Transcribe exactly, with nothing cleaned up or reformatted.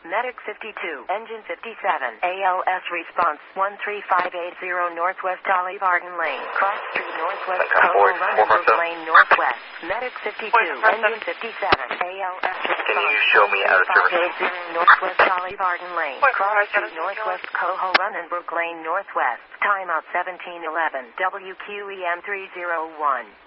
Medic fifty-two, Engine fifty-seven, A L S response one three five eight zero Northwest Dolly Varden Lane, Cross Street Northwest, Coastal London Lane Northwest. Medic fifty-two, Engine fifty-seven, A L S response. Can you show me out of service? Northwest Dolly Varden Lane, Cross Street Northwest, Coho Runninbrook Lane Northwest. Timeout seventeen eleven, W Q E M three oh one.